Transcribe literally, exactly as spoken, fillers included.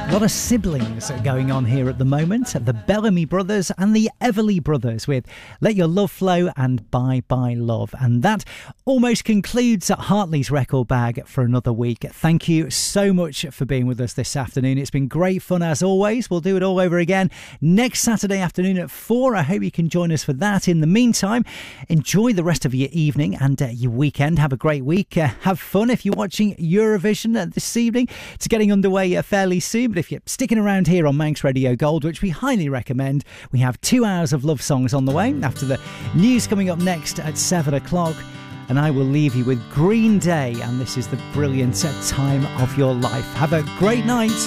A lot of siblings going on here at the moment. The Bellamy Brothers and the Everly Brothers with Let Your Love Flow and Bye Bye Love. And that almost concludes Hartley's record bag for another week. Thank you so much for being with us this afternoon. It's been great fun as always. We'll do it all over again next Saturday afternoon at four. I hope you can join us for that. In the meantime, enjoy the rest of your evening and uh, your weekend. Have a great week. Uh, have fun if you're watching Eurovision uh, this evening. It's getting underway uh, fairly soon. But if you're sticking around here on Manx Radio Gold, which we highly recommend, we have two hours of love songs on the way after the news coming up next at seven o'clock. And I will leave you with Green Day, and this is the brilliant time of your life. Have a great night.